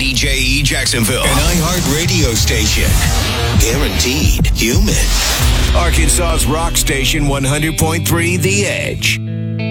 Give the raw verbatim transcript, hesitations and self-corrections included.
K J E Jacksonville, an iHeart radio station. Guaranteed human. Arkansas's rock station one hundred point three The Edge.